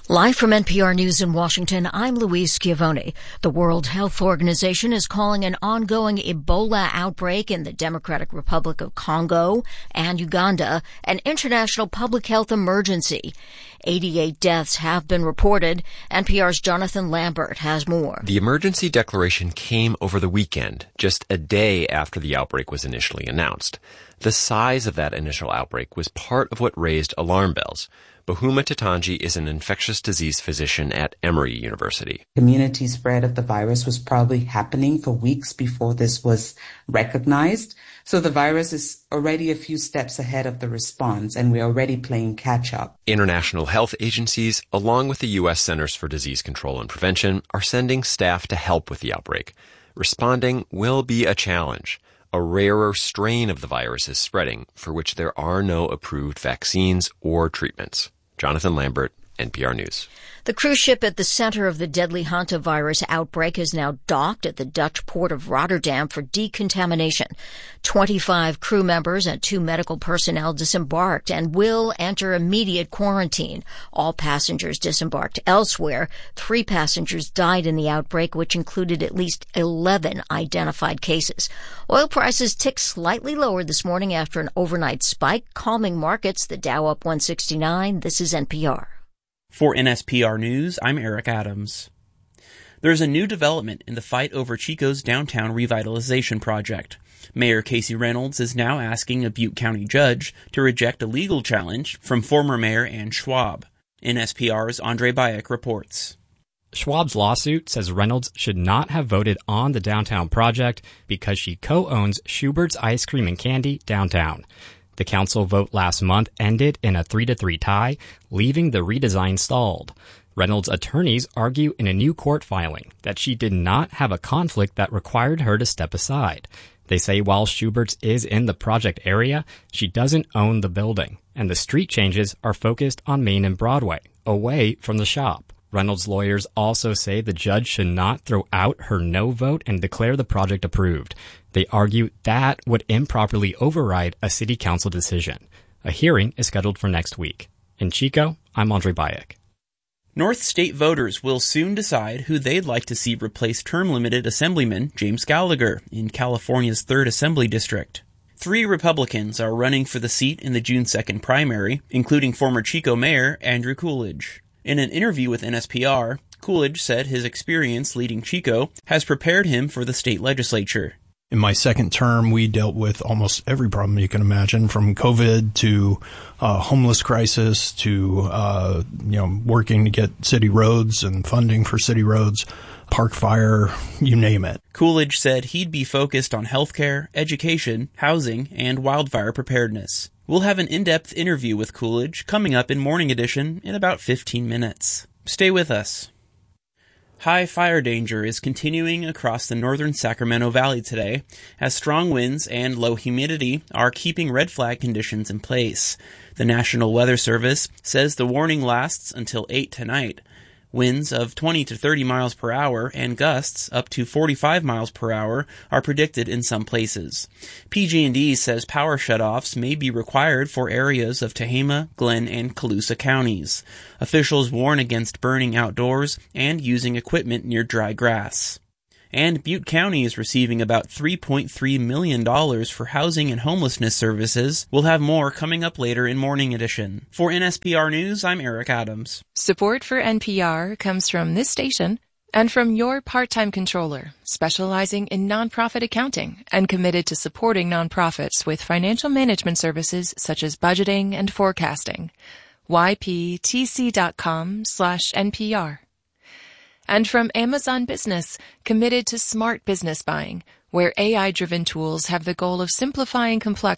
Live from NPR News in Washington, I'm Louise Schiavone. The World Health Organization is calling an ongoing Ebola outbreak in the Democratic Republic of Congo and Uganda an international public health emergency. 88 deaths have been reported. NPR's Jonathan Lambert has more. The emergency declaration came over the weekend, just a day after the outbreak was initially announced. The size of that initial outbreak was part of what raised alarm bells. Bohuma Tatanji is an infectious disease physician at Emory University. Community spread of the virus was probably happening for weeks before this was recognized. So the virus is already a few steps ahead of the response, and we're already playing catch up. International health agencies, along with the U.S. Centers for Disease Control and Prevention, are sending staff to help with the outbreak. Responding will be a challenge. A rarer strain of the virus is spreading, for which there are no approved vaccines or treatments. Jonathan Lambert, NPR News. The cruise ship at the center of the deadly hantavirus outbreak is now docked at the Dutch port of Rotterdam for decontamination. 25 crew members and 2 medical personnel disembarked and will enter immediate quarantine. All passengers disembarked elsewhere. 3 passengers died in the outbreak, which included at least 11 identified cases. Oil prices ticked slightly lower this morning after an overnight spike, calming markets. The Dow up 169. This is NPR. For NSPR News, I'm Eric Adams. There's a new development in the fight over Chico's downtown revitalization project. Mayor Casey Reynolds is now asking a Butte County judge to reject a legal challenge from former Mayor Ann Schwab. NSPR's Andre Bayek reports. Schwab's lawsuit says Reynolds should not have voted on the downtown project because she co-owns Schubert's Ice Cream and Candy downtown. The council vote last month ended in a 3-3 tie, leaving the redesign stalled. Reynolds' attorneys argue in a new court filing that she did not have a conflict that required her to step aside. They say while Schubert's is in the project area, she doesn't own the building, and the street changes are focused on Main and Broadway, away from the shop. Reynolds' lawyers also say the judge should not throw out her no vote and declare the project approved. They argue that would improperly override a city council decision. A hearing is scheduled for next week. In Chico, I'm Andre Bayek. North State voters will soon decide who they'd like to see replace term-limited Assemblyman James Gallagher in California's 3rd Assembly District. 3 Republicans are running for the seat in the June 2nd primary, including former Chico Mayor Andrew Coolidge. In an interview with NSPR, Coolidge said his experience leading Chico has prepared him for the state legislature. In my second term, we dealt with almost every problem you can imagine, from COVID to homeless crisis to working to get city roads and funding for city roads, park fire, you name it. Coolidge said he'd be focused on healthcare, education, housing, and wildfire preparedness. We'll have an in-depth interview with Coolidge coming up in Morning Edition in about 15 minutes. Stay with us. High fire danger is continuing across the northern Sacramento Valley today, as strong winds and low humidity are keeping red flag conditions in place. The National Weather Service says the warning lasts until 8 tonight. Winds of 20 to 30 miles per hour and gusts up to 45 miles per hour are predicted in some places. PG&E says power shutoffs may be required for areas of Tehama, Glenn, and Colusa counties. Officials warn against burning outdoors and using equipment near dry grass. And Butte County is receiving about $3.3 million for housing and homelessness services. We'll have more coming up later in Morning Edition. For NSPR News, I'm Eric Adams. Support for NPR comes from this station and from your part-time controller, specializing in nonprofit accounting and committed to supporting nonprofits with financial management services such as budgeting and forecasting. yptc.com/NPR. And from Amazon Business, committed to smart business buying, where AI-driven tools have the goal of simplifying complex